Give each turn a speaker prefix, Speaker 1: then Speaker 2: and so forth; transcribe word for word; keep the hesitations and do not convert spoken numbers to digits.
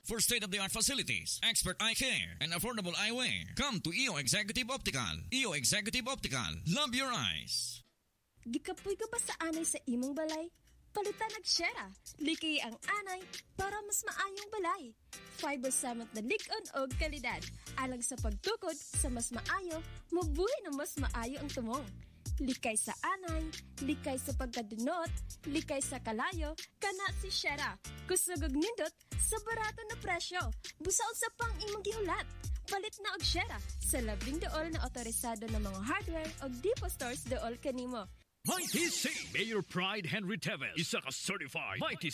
Speaker 1: for state-of-the-art facilities, expert eye care, and affordable eyewear. Come to E O Executive Optical. E O Executive Optical. Love your eyes.
Speaker 2: Gikapoy ka ba sa anay sa imong balay? Palitan nagsyera. Liki ang anay para mas maayong balay. Fiber Summit na lig-on og kalidad. Alang sa pagtukod sa mas maayo, mabuhay na mas maayo ang tumong. Likay sa anay, likay sa pagkadunot, likay sa kalayo, kana si Shera. Kusugog nindot sa barato na presyo. Busaon sa pang imong gihulat. Palit na og Shera sa labing dool na otorisado ng mga hardware og depot stores dool kanimo.
Speaker 3: Mighty C. Mayor Pride Henry Teves, isa ka certified Mighty